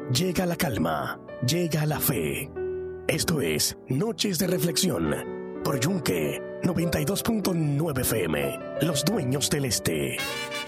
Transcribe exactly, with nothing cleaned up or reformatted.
llega la calma, llega la fe. Esto es Noches de Reflexión por Yunque noventa y dos punto nueve F M, Los Dueños del Este.